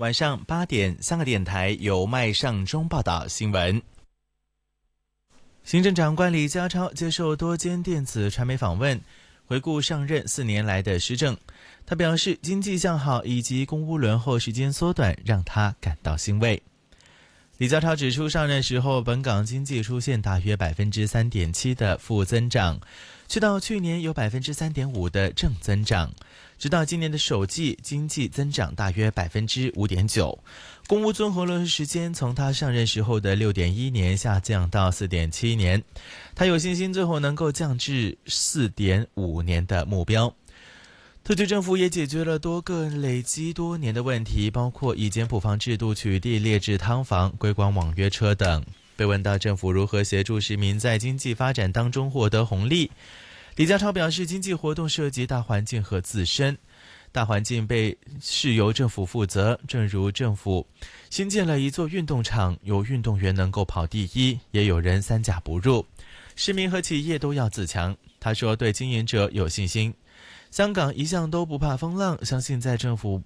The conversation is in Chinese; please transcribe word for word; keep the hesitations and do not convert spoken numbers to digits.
晚上八点，香港电台由麦尚中报道新闻。行政长官李家超接受多间电子传媒访问，回顾上任四年来的施政。他表示，经济向好以及公屋轮候时间缩短，让他感到欣慰。李家超指出，上任时候本港经济出现大约 百分之三点七 的负增长，去到去年有 百分之三点五 的正增长，直到今年的首季经济增长大约 百分之五点九。 公屋综合轮候时间从他上任时候的 六点一 年下降到 四点七 年，他有信心最后能够降至 四点五 年的目标。特区政府也解决了多个累积多年的问题，包括以简朴房制度取缔劣质汤房、归光网约车等。被问到政府如何协助市民在经济发展当中获得红利，李家超表示，经济活动涉及大环境和自身，大环境被是由政府负责，正如政府新建了一座运动场，有运动员能够跑第一，也有人三甲不入，市民和企业都要自强。他说对经营者有信心，香港一向都不怕风浪，相信在政府